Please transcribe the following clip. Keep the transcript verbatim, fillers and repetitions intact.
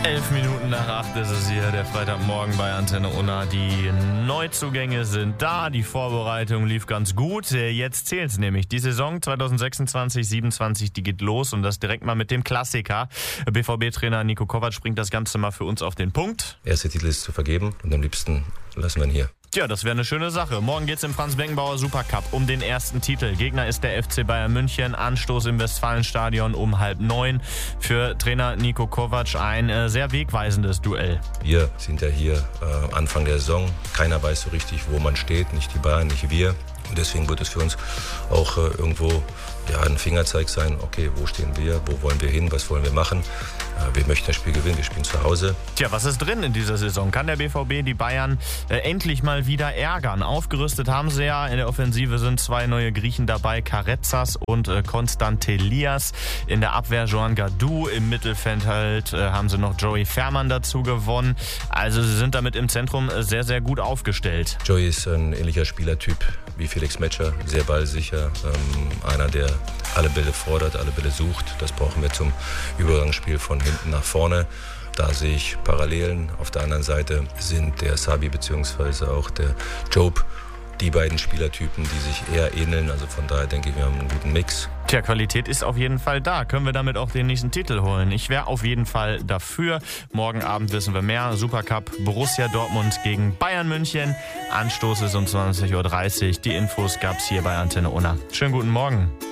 Elf Minuten nach acht ist es hier, der Freitagmorgen bei Antenne Unna. Die Neuzugänge sind da, die Vorbereitung lief ganz gut. Jetzt zählt's nämlich. Die Saison zwanzig sechsundzwanzig siebenundzwanzig, die geht los und das direkt mal mit dem Klassiker. B V B-Trainer Niko Kovac bringt das Ganze mal für uns auf den Punkt. Erster Titel ist zu vergeben und am liebsten lassen wir ihn hier. Tja, das wäre eine schöne Sache. Morgen geht's im Franz-Beckenbauer Supercup um den ersten Titel. Gegner ist der F C Bayern München. Anstoß im Westfalenstadion um halb neun. Für Trainer Niko Kovac ein äh, sehr wegweisendes Duell. Wir sind ja hier äh, Anfang der Saison. Keiner weiß so richtig, wo man steht. Nicht die Bayern, nicht wir. Und deswegen wird es für uns auch äh, irgendwo ja, ein Fingerzeig sein. Okay, wo stehen wir? Wo wollen wir hin? Was wollen wir machen? Äh, wir möchten das Spiel gewinnen. Wir spielen zu Hause. Tja, was ist drin in dieser Saison? Kann der B V B die Bayern äh, endlich mal wieder ärgern? Aufgerüstet haben sie ja. In der Offensive sind zwei neue Griechen dabei. Karetsas und äh, Konstantelias. In der Abwehr Joan Gadou. Im Mittelfeld halt, äh, haben sie noch Joey Ferman dazu gewonnen. Also sie sind damit im Zentrum äh, sehr, sehr gut aufgestellt. Joey ist ein ähnlicher Spielertyp wie Felix Metscher. Sehr ballsicher. Ähm, einer, der alle Bälle fordert, alle Bälle sucht. Das brauchen wir zum Übergangsspiel von hinten nach vorne. Da sehe ich Parallelen. Auf der anderen Seite sind der Sabi bzw. auch der Job die beiden Spielertypen, die sich eher ähneln. Also von daher denke ich, wir haben einen guten Mix. Tja, Qualität ist auf jeden Fall da. Können wir damit auch den nächsten Titel holen? Ich wäre auf jeden Fall dafür. Morgen Abend wissen wir mehr. Supercup Borussia Dortmund gegen Bayern München. Anstoß ist um zwanzig Uhr dreißig. Die Infos gab's hier bei Antenne Unna. Schönen guten Morgen.